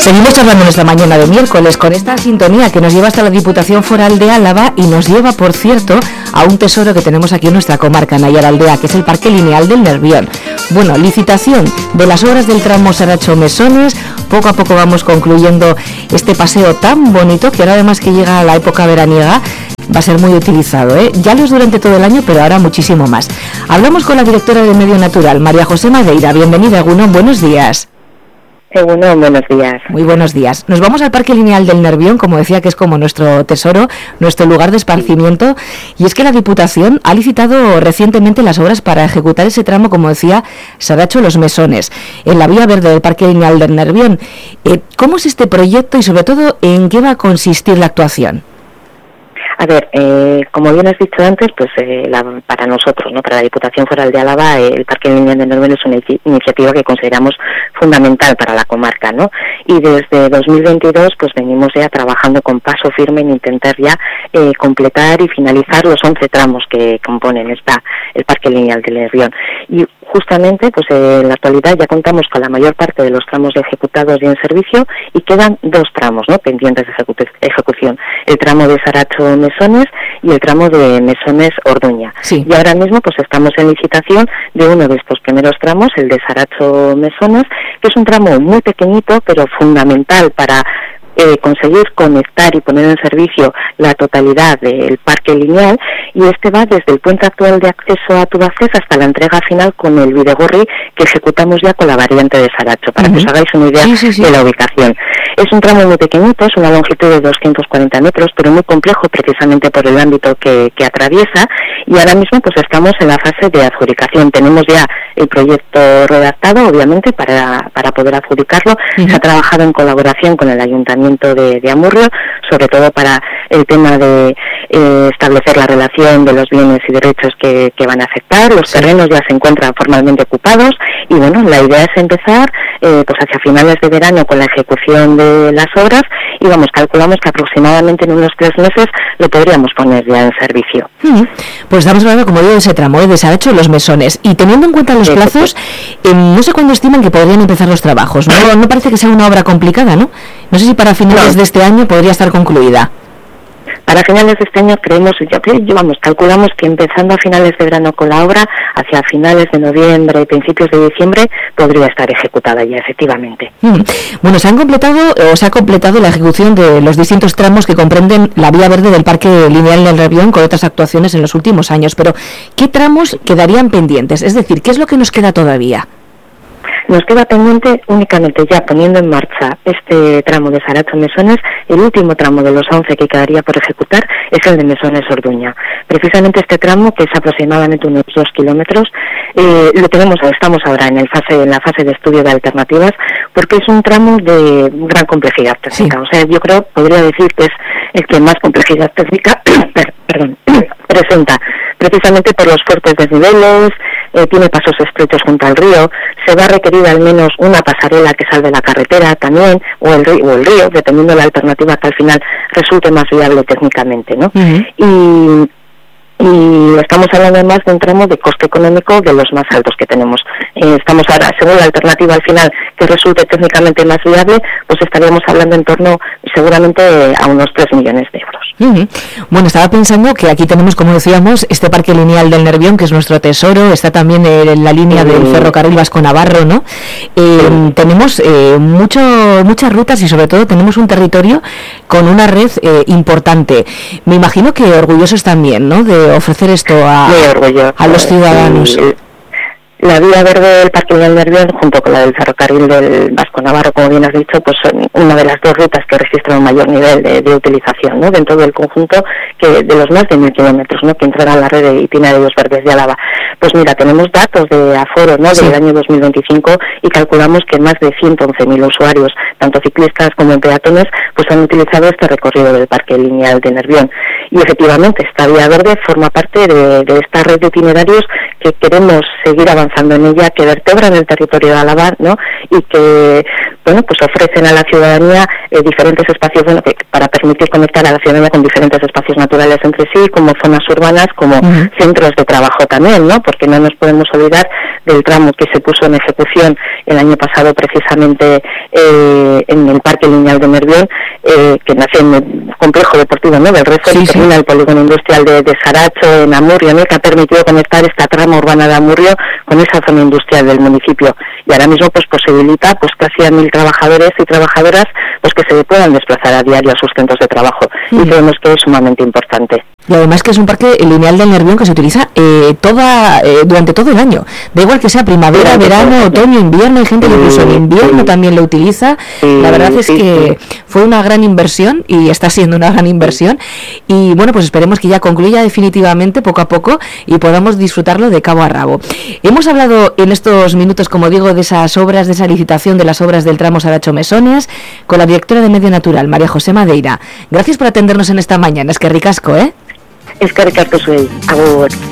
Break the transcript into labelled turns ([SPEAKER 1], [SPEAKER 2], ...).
[SPEAKER 1] Seguimos hablando en esta mañana de miércoles con esta sintonía que nos lleva hasta la Diputación Foral de Álava y nos lleva, por cierto, a un tesoro que tenemos aquí en nuestra comarca, Nayaraldea, que es el Parque Lineal del Nervión. Bueno, licitación de las obras del tramo Saracho-Mesones. Poco a poco vamos concluyendo este paseo tan bonito que ahora, además que llega a la época veraniega, va a ser muy utilizado, ¿eh? Ya lo es durante todo el año, pero ahora muchísimo más. Hablamos con la directora de Medio Natural, María José Madeira. Bienvenida, Egunon, buenos días.
[SPEAKER 2] Bueno, buenos días.
[SPEAKER 1] Muy buenos días. Nos vamos al Parque Lineal del Nervión, como decía, que es como nuestro tesoro, nuestro lugar de esparcimiento, y es que la Diputación ha licitado recientemente las obras para ejecutar ese tramo, como decía, Saracho-Los Mesones, en la vía verde del Parque Lineal del Nervión. ¿Cómo es este proyecto y, sobre todo, en qué va a consistir la actuación?
[SPEAKER 2] A ver, como bien has dicho antes, pues para nosotros, ¿no? Para la Diputación Foral de Álava, el Parque Lineal del Nervión es una iniciativa que consideramos fundamental para la comarca, ¿no? Y desde 2022, pues venimos ya trabajando con paso firme en intentar ya completar y finalizar los 11 tramos que componen el Parque Lineal del Nervión. Y justamente, pues en la actualidad ya contamos con la mayor parte de los tramos ejecutados y en servicio, y quedan 2 tramos, ¿no?, pendientes de ejecución. El tramo de Saracho-Mesones y el tramo de Mesones-Orduña.
[SPEAKER 1] Sí.
[SPEAKER 2] Y ahora mismo pues estamos en licitación de uno de estos primeros tramos, el de Saracho-Mesones, que es un tramo muy pequeñito, pero fundamental para conseguir conectar y poner en servicio la totalidad del parque lineal, y este va desde el puente actual de acceso a Tubaces hasta la entrega final con el Bidegorri, que ejecutamos ya con la variante de Saracho, para que os hagáis una idea de la ubicación. Es un tramo muy pequeñito, es una longitud de 240 metros, pero muy complejo precisamente por el ámbito que atraviesa, y ahora mismo pues estamos en la fase de adjudicación. Tenemos ya el proyecto redactado, obviamente, para poder adjudicarlo. Se ha trabajado en colaboración con el Ayuntamiento de Amurrio, sobre todo para el tema de establecer la relación de los bienes y derechos que van a afectar. Los terrenos ya se encuentran formalmente ocupados, y bueno, la idea es empezar pues hacia finales de verano con la ejecución de las obras, y vamos, calculamos que aproximadamente en unos 3 meses lo podríamos poner ya en servicio.
[SPEAKER 1] Pues estamos hablando, como digo, de ese tramo de Saracho-Los Mesones, y teniendo en cuenta los plazos, no sé cuándo estiman que podrían empezar los trabajos. No parece que sea una obra complicada, ¿no? No sé si para finales de este año podría estar concluida.
[SPEAKER 2] Para finales de este año creemos, calculamos que empezando a finales de verano con la obra, hacia finales de noviembre, principios de diciembre, podría estar ejecutada ya, efectivamente.
[SPEAKER 1] Bueno, se ha completado la ejecución de los distintos tramos que comprenden la vía verde del Parque Lineal del Nervión, con otras actuaciones en los últimos años, pero ¿qué tramos quedarían pendientes? Es decir, ¿qué es lo que nos queda todavía?
[SPEAKER 2] Nos queda pendiente únicamente ya poniendo en marcha este tramo de Saracho-Mesones. El último tramo de los 11 que quedaría por ejecutar es el de Mesones-Orduña. Precisamente este tramo, que es aproximadamente unos 2 kilómetros, estamos ahora en la fase de estudio de alternativas, porque es un tramo de gran complejidad técnica. Sí. O sea, yo podría decir que es el que más complejidad técnica presenta, precisamente por los fuertes desniveles, tiene pasos estrechos junto al río, se va a requerir al menos una pasarela que salve la carretera también, o el río, dependiendo de la alternativa que al final resulte más viable técnicamente, ¿no? Y estamos hablando además de un tramo de coste económico de los más altos que tenemos. Estamos ahora, según la alternativa al final que resulte técnicamente más viable, pues estaríamos hablando en torno seguramente a unos 3 millones de euros.
[SPEAKER 1] Bueno, estaba pensando que aquí tenemos, como decíamos, este Parque Lineal del Nervión, que es nuestro tesoro, está también en la línea del ferrocarril Vasco-Navarro, ¿no? Tenemos muchas rutas, y sobre todo tenemos un territorio con una red importante. Me imagino que orgullosos también, ¿no?, de ofrecer esto a los ciudadanos.
[SPEAKER 2] La vía verde del Parque Lineal del Nervión, junto con la del ferrocarril del Vasco-Navarro, como bien has dicho, pues son una de las 2 rutas que registran un mayor nivel de utilización, ¿no?, dentro del conjunto de los más de 1.000 kilómetros, ¿no?, que integra la red de itinerarios verdes de Álava. Pues mira, tenemos datos de aforo, ¿no?, del año 2025, y calculamos que más de 111.000 usuarios, tanto ciclistas como peatones, pues han utilizado este recorrido del Parque Lineal del Nervión. Y efectivamente, esta vía verde forma parte de esta red de itinerarios que queremos seguir avanzando en ella, que vertebran el territorio de Álava, ¿no?, y que, bueno, pues ofrecen a la ciudadanía diferentes espacios, bueno, para permitir conectar a la ciudadanía con diferentes espacios naturales entre sí, como zonas urbanas, como centros de trabajo también, ¿no?, porque no nos podemos olvidar del tramo que se puso en ejecución el año pasado precisamente en el Parque Lineal de Nervión, que nace en el complejo deportivo, ¿no?, del Rezo, y termina el polígono industrial de Saracho, en Amurrio, ¿no?, que ha permitido conectar esta trama urbana de Amurrio con esa zona industrial del municipio, y ahora mismo pues posibilita pues casi a 1.000 trabajadores y trabajadoras pues que se puedan desplazar a diario a sus centros de trabajo, y creemos que es sumamente importante.
[SPEAKER 1] Y además que es un parque lineal del Nervión que se utiliza durante todo el año, da igual que sea primavera, verano, otoño, invierno, hay gente que incluso en invierno también lo utiliza. La verdad es que fue una gran inversión y está siendo una gran inversión, y bueno, pues esperemos que ya concluya definitivamente poco a poco y podamos disfrutarlo de cabo a rabo. Hemos hablado en estos minutos, como digo, de esas obras, de esa licitación de las obras del tramo Saracho-Mesones, con la directora de Medio Natural, María José Madeira. Gracias por atendernos en esta mañana, es que ricasco,
[SPEAKER 2] Es que ricasco soy. Agur.